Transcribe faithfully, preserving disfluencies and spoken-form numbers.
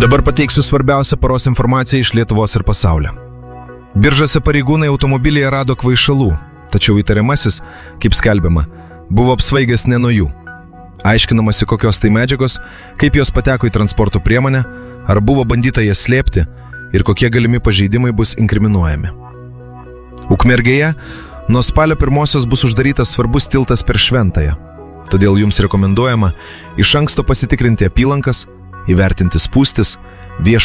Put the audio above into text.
Dabar pateiksiu svarbiausią paros informaciją iš Lietuvos ir pasaulio. Biržose pareigūnai automobilyje rado kvaišalų, tačiau įtariamasis, kaip skelbiama, buvo apsvaigęs ne nuo jų. Aiškinamasi, kokios tai medžiagos, kaip jos pateko į transporto priemonę, ar buvo bandyta jas slėpti ir kokie galimi pažeidimai bus inkriminuojami. Ukmergėje nuo spalio pirmosios bus uždarytas svarbus tiltas per Šventąją, todėl jums rekomenduojama iš anksto pasitikrinti apylankas, įvertinti spūstis, viešą